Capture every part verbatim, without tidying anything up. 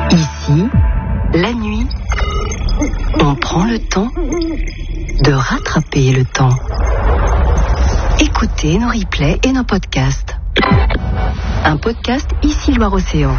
Ici, la nuit, on prend le temps de rattraper le temps. Écoutez nos replays et nos podcasts. Un podcast Ici Loire-Océan.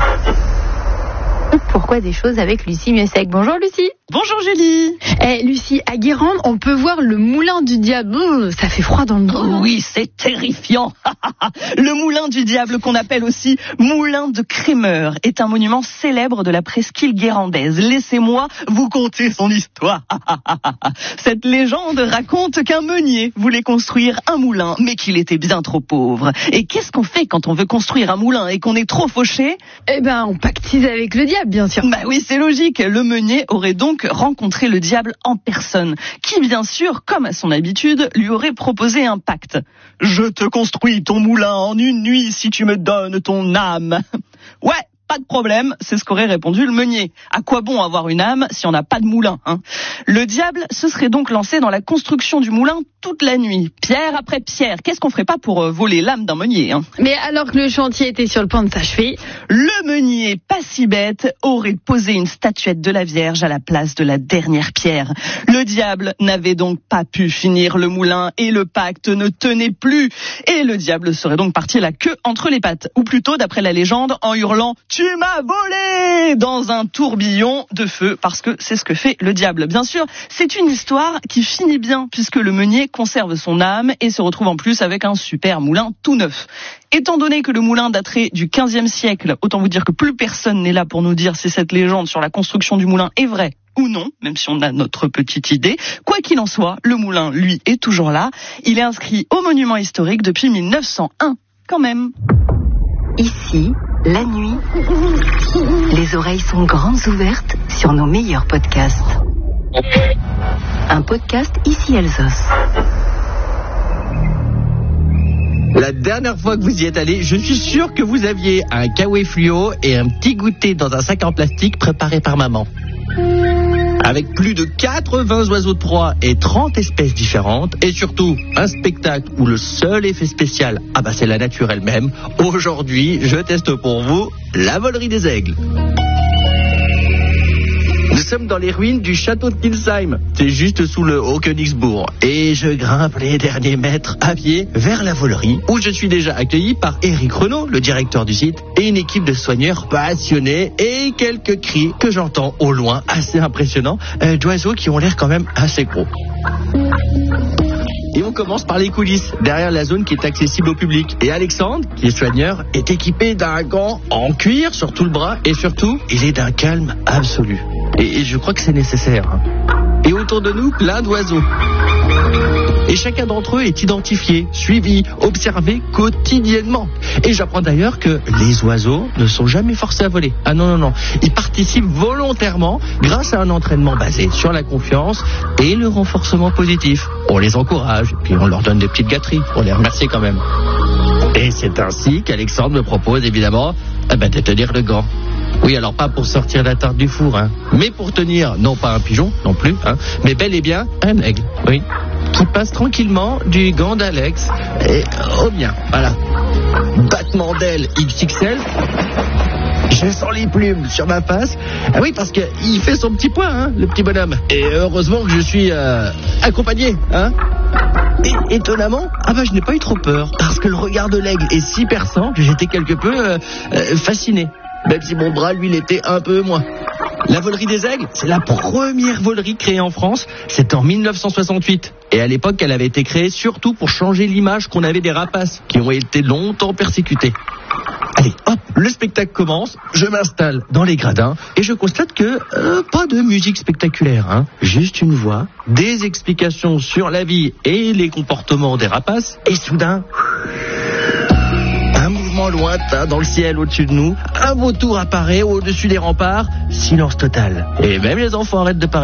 Pourquoi des choses avec Lucie Mieuxsec. Bonjour Lucie. Bonjour Julie. Eh Lucie, à Guérande, on peut voir le moulin du diable. Ouh, ça fait froid dans le dos. Oh oui, c'est terrifiant. Le moulin du diable, qu'on appelle aussi moulin de Crémeur, est un monument célèbre de la presqu'île guérandaise. Laissez-moi vous conter son histoire. Cette légende raconte qu'un meunier voulait construire un moulin, mais qu'il était bien trop pauvre. Et qu'est-ce qu'on fait quand on veut construire un moulin et qu'on est trop fauché? Eh ben, on pactise avec le diable, bien sûr. Bah oui, c'est logique. Le meunier aurait donc rencontré le diable en personne, qui bien sûr, comme à son habitude, lui aurait proposé un pacte. Je te construis ton moulin en une nuit si tu me donnes ton âme. Ouais, pas de problème, c'est ce qu'aurait répondu le meunier. À quoi bon avoir une âme si on n'a pas de moulin, hein? Le diable se serait donc lancé dans la construction du moulin toute la nuit, pierre après pierre. Qu'est-ce qu'on ferait pas pour euh, voler l'âme d'un meunier, hein? Mais alors que le chantier était sur le point de s'achever, le meunier, pas si bête, aurait posé une statuette de la Vierge à la place de la dernière pierre. Le diable n'avait donc pas pu finir le moulin et le pacte ne tenait plus. Et le diable serait donc parti la queue entre les pattes, ou plutôt, d'après la légende, en hurlant « Tu m'as volé !» dans un tourbillon de feu, parce que c'est ce que fait le diable. Bien sûr, c'est une histoire qui finit bien, puisque le meunier conserve son âme et se retrouve en plus avec un super moulin tout neuf. Étant donné que le moulin daterait du quinzième siècle, autant vous dire que plus personne n'est là pour nous dire si cette légende sur la construction du moulin est vraie ou non, même si on a notre petite idée. Quoi qu'il en soit, le moulin, lui, est toujours là. Il est inscrit au monument historique depuis mille neuf cent un, quand même. Ici, la nuit, les oreilles sont grandes ouvertes sur nos meilleurs podcasts. Un podcast Ici Alsace. La dernière fois que vous y êtes allé, je suis sûr que vous aviez un kawaii fluo et un petit goûter dans un sac en plastique préparé par maman. Avec plus de quatre-vingts oiseaux de proie et trente espèces différentes, et surtout un spectacle où le seul effet spécial, ah bah c'est la nature elle-même. Aujourd'hui, je teste pour vous la volerie des aigles. Nous sommes dans les ruines du château de Kilsheim, c'est juste sous le Haut-Königsbourg. Et je grimpe les derniers mètres à pied vers la volerie, où je suis déjà accueilli par Éric Renaud, le directeur du site, et une équipe de soigneurs passionnés, et quelques cris que j'entends au loin, assez impressionnants, euh, d'oiseaux qui ont l'air quand même assez gros. Et on commence par les coulisses, derrière la zone qui est accessible au public. Et Alexandre, qui est soigneur, est équipé d'un gant en cuir sur tout le bras, et surtout, il est d'un calme absolu. Et, et je crois que c'est nécessaire. Et autour de nous, plein d'oiseaux. Et chacun d'entre eux est identifié, suivi, observé quotidiennement. Et j'apprends d'ailleurs que les oiseaux ne sont jamais forcés à voler. Ah non, non, non. Ils participent volontairement grâce à un entraînement basé sur la confiance et le renforcement positif. On les encourage, puis on leur donne des petites gâteries pour les remercier quand même. Et c'est ainsi qu'Alexandre me propose évidemment eh ben, de tenir le gant. Oui, alors pas pour sortir la tarte du four, hein, mais pour tenir, non pas un pigeon, non plus, hein, mais bel et bien un aigle, oui, qui passe tranquillement du gant d'Alex et au mien, voilà. Battement d'aile X X L, je sens les plumes sur ma face, ah oui, parce qu'il fait son petit poids, hein, le petit bonhomme, et heureusement que je suis euh, accompagné, hein. Et étonnamment, ah bah je n'ai pas eu trop peur, parce que le regard de l'aigle est si perçant que j'étais quelque peu euh, euh, fasciné. Même si mon bras, lui, l'était un peu moins. La volerie des aigles, c'est la première volerie créée en France. C'est en mille neuf cent soixante-huit. Et à l'époque, elle avait été créée surtout pour changer l'image qu'on avait des rapaces, qui ont été longtemps persécutés. Allez, hop, le spectacle commence. Je m'installe dans les gradins et je constate que euh, pas de musique spectaculaire, hein. Juste une voix, des explications sur la vie et les comportements des rapaces. Et soudain, un mouvement lointain dans le ciel au-dessus de nous. Un vautour apparaît au-dessus des remparts. Silence total. Et même les enfants arrêtent de parler.